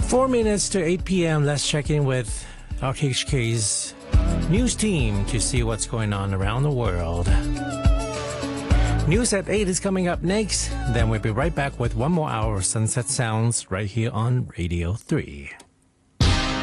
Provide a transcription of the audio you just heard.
4 minutes to 8 p.m. Let's check in with RTHK's news team to see what's going on around the world. News at 8 is coming up next. Then we'll be right back with one more hour of Sunset Sounds right here on Radio 3.